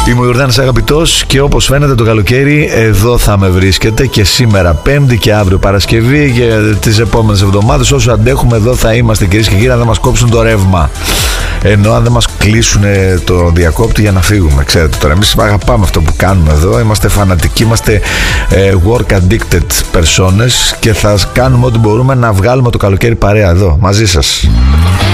Είμαι ο Ιορδάνης Αγαπητός και όπως φαίνεται το καλοκαίρι εδώ θα με βρίσκετε και σήμερα Πέμπτη και αύριο Παρασκευή και τις επόμενες εβδομάδες όσο αντέχουμε εδώ θα είμαστε, κυρίες και κύριοι, αν δεν μας κόψουν το ρεύμα. Ενώ αν δεν μας κλείσουν το διακόπτη για να φύγουμε. Ξέρετε τώρα, εμείς αγαπάμε αυτό που κάνουμε εδώ, είμαστε φανατικοί, είμαστε work addicted personas και θα κάνουμε ό,τι μπορούμε να βγάλουμε το καλοκαίρι παρέα εδώ μαζί σας.